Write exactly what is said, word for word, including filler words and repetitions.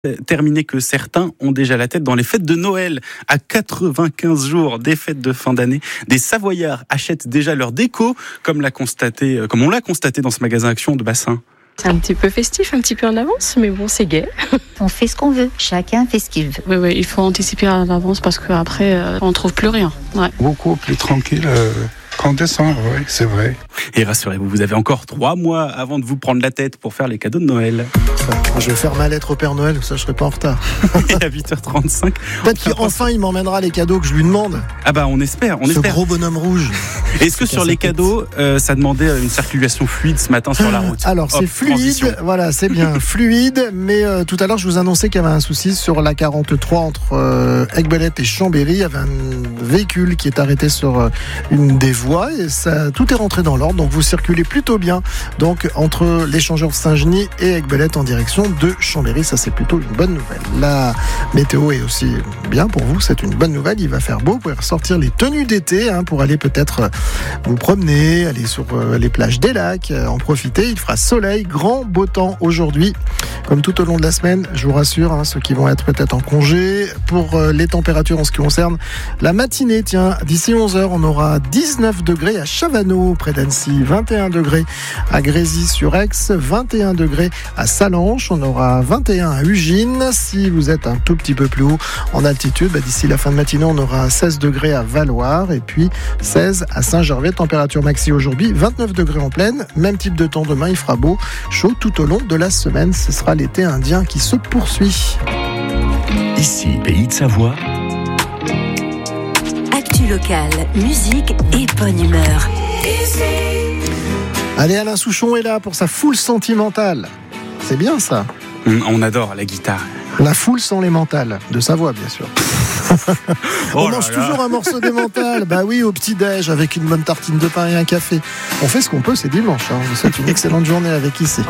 Terminé que certains ont déjà la tête dans les fêtes de Noël. À quatre-vingt-quinze jours des fêtes de fin d'année, des Savoyards achètent déjà leur déco, comme l'a constaté, comme on l'a constaté dans ce magasin Action de Bassin. C'est un petit peu festif, un petit peu en avance, mais bon, c'est gai. On fait ce qu'on veut, chacun fait ce qu'il veut. Oui, oui, il faut anticiper à l'avance parce qu'après, euh, on ne trouve plus rien. Ouais. Beaucoup plus tranquille euh, qu'en décembre, oui, c'est vrai. Et rassurez-vous, vous avez encore trois mois avant de vous prendre la tête pour faire les cadeaux de Noël. Je vais faire ma lettre au Père Noël, ça je serai pas en retard. Et à huit heures trente-cinq. Peut-être qu'enfin il m'emmènera les cadeaux que je lui demande. Ah bah on espère, on Ce espère. gros bonhomme rouge. Est-ce que sur les cadeaux, euh, ça demandait une circulation fluide ce matin sur la route? Alors c'est Hop, fluide, transition. voilà, c'est bien fluide, mais euh, tout à l'heure je vous annonçais qu'il y avait un souci sur la quarante-trois entre euh, Aiguebelette et Chambéry. Il y avait un véhicule qui est arrêté sur euh, une des voies et ça, tout est rentré dans l'ordre, donc vous circulez plutôt bien. Donc entre l'échangeur de Saint-Genis et Aiguebelette en direction de Chambéry, ça c'est plutôt une bonne nouvelle. La météo est aussi bien pour vous, c'est une bonne nouvelle, il va faire beau, vous pouvez ressortir les tenues d'été hein, pour aller peut-être vous promener, aller sur euh, les plages des lacs, euh, en profiter, il fera soleil, grand beau temps aujourd'hui, comme tout au long de la semaine, je vous rassure, hein, ceux qui vont être peut-être en congé, pour euh, les températures en ce qui concerne la matinée, tiens, d'ici onze heures, on aura dix-neuf degrés à Chavannes, près d'Annecy, vingt et un degrés à Grésy-sur-Aix, vingt et un degrés à Salanches, on aura vingt et un à Ugine. Si vous êtes un tout petit peu plus haut en altitude, bah d'ici la fin de matinée, on aura seize degrés à Valloire et puis seize à Saint-Gervais. Température maxi aujourd'hui, vingt-neuf degrés en pleine. Même type de temps demain, il fera beau, chaud tout au long de la semaine. Ce sera l'été indien qui se poursuit. Ici, Pays de Savoie. Actu locale, musique et bonne humeur. Allez, Alain Souchon est là pour sa foule sentimentale. C'est bien ça. On adore la guitare. La foule sans les mentales, de Savoie bien sûr. Oh on mange là là. toujours un morceau des mentales. Bah oui, au petit-déj avec une bonne tartine de pain et un café. On fait ce qu'on peut, c'est dimanche. Hein. Je vous souhaite une excellente journée avec Ici.